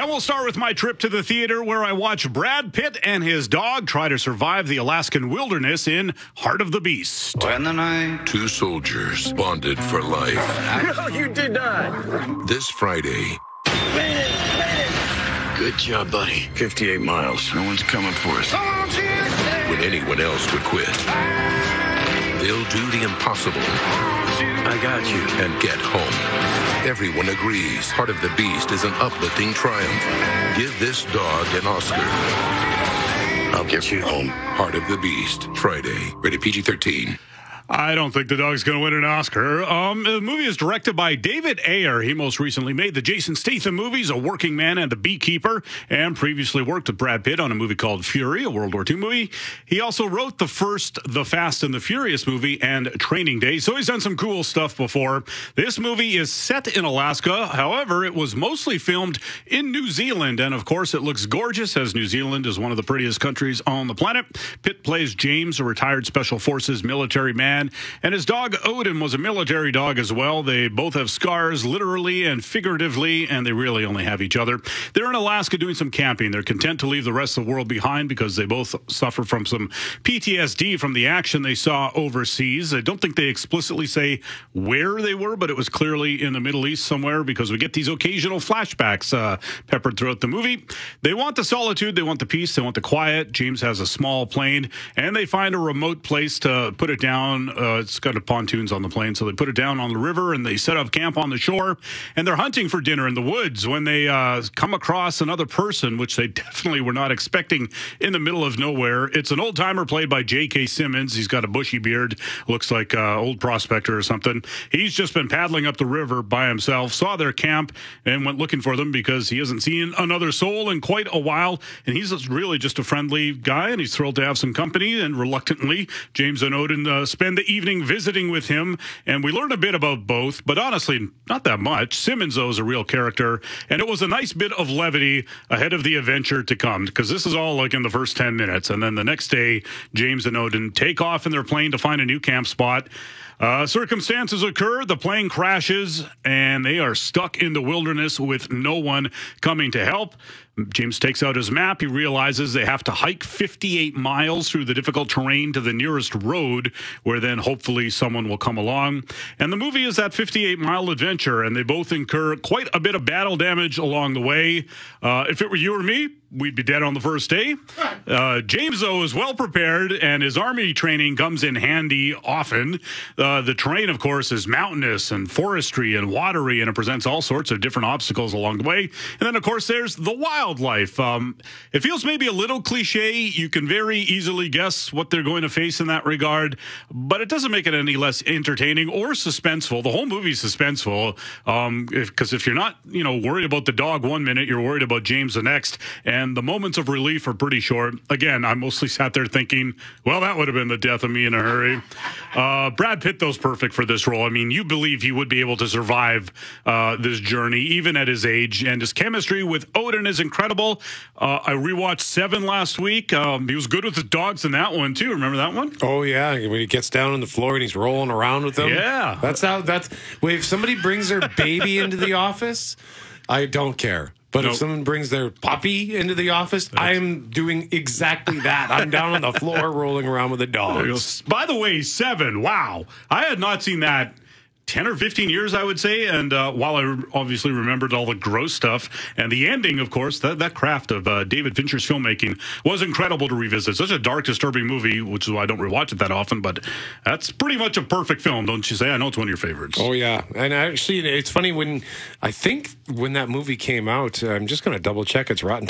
And we'll start with my trip to the theater where I watched Brad Pitt and his dog try to survive the Alaskan wilderness in Heart of the Beast. When the night... Two soldiers bonded for life. No, you did not. This Friday... Good job, buddy. 58 miles. No one's coming for us. When anyone else would quit, they'll do the impossible. I got you. And get home. Everyone agrees Heart of the Beast is an uplifting triumph. Give this dog an Oscar. I'll get you home. Heart of the Beast, Friday. Rated PG-13. I don't think the dog's going to win an Oscar. The movie is directed by David Ayer. He most recently made the Jason Statham movies, A Working Man and The Beekeeper, and previously worked with Brad Pitt on a movie called Fury, a World War II movie. He also wrote the first The Fast and the Furious movie and Training Day, so he's done some cool stuff before. This movie is set in Alaska. However, it was mostly filmed in New Zealand, and of course it looks gorgeous, as New Zealand is one of the prettiest countries on the planet. Pitt plays James, a retired Special Forces military man, and his dog Odin was a military dog as well. They both have scars, literally and figuratively, and they really only have each other. They're in Alaska doing some camping. They're content to leave the rest of the world behind because they both suffer from some PTSD from the action they saw overseas. I don't think they explicitly say where they were, but it was clearly in the Middle East somewhere because we get these occasional flashbacks peppered throughout the movie. They want the solitude, they want the peace, they want the quiet. James has a small plane, and they find a remote place to put it down. It's got pontoons on the plane, so they put it down on the river, and they set up camp on the shore, and they're hunting for dinner in the woods when they come across another person, which they definitely were not expecting in the middle of nowhere. It's an old-timer played by J.K. Simmons. He's got a bushy beard, looks like an old prospector or something. He's just been paddling up the river by himself, saw their camp, and went looking for them because he hasn't seen another soul in quite a while, and he's really just a friendly guy, and he's thrilled to have some company, and reluctantly, James and Odin spend the evening visiting with him, and we learn a bit about both, but honestly, not that much. Simmons, though, is a real character, and it was a nice bit of levity ahead of the adventure to come, because this is all like in the first 10 minutes, and then the next day, James and Odin take off in their plane to find a new camp spot. Circumstances occur, the plane crashes, and they are stuck in the wilderness with no one coming to help. James takes out his map. He realizes they have to hike 58 miles through the difficult terrain to the nearest road, where then hopefully someone will come along. And the movie is that 58-mile adventure, and they both incur quite a bit of battle damage along the way. If it were you or me, we'd be dead on the first day. James, though, is well prepared, and his army training comes in handy often. The terrain, of course, is mountainous and forestry and watery, and it presents all sorts of different obstacles along the way. And then, of course, there's the wildlife. It feels maybe a little cliche. You can very easily guess what they're going to face in that regard, but it doesn't make it any less entertaining or suspenseful. The whole movie's suspenseful, because if you're not, worried about the dog one minute, you're worried about James the next, and the moments of relief are pretty short. Again, I mostly sat there thinking, well, that would have been the death of me in a hurry. Brad Pitt, though, is perfect for this role. I mean, you believe he would be able to survive this journey, even at his age, and his chemistry with Odin is incredible. I rewatched Seven last week. He was good with the dogs in that one, too. Remember that one? Oh, yeah. When he gets down on the floor and he's rolling around with them. Yeah. Wait, if somebody brings their baby into the office, I don't care. But if someone brings their puppy into the office, I'm doing exactly that. I'm down on the floor rolling around with the dogs. By the way, Seven, wow. I had not seen that 10 or 15 years, I would say. And while I obviously remembered all the gross stuff and the ending, of course, that craft of David Fincher's filmmaking was incredible to revisit. Such a dark, disturbing movie, which is why I don't rewatch it that often. But that's pretty much a perfect film, don't you say? I know it's one of your favorites. Oh, yeah. And actually, it's funny when that movie came out, I'm just going to double check its Rotten